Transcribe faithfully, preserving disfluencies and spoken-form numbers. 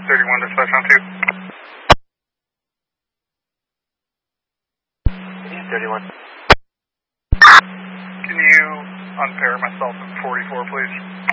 thirty-one, dispatch on two. thirty-one. Can you unpair myself at forty-four, please?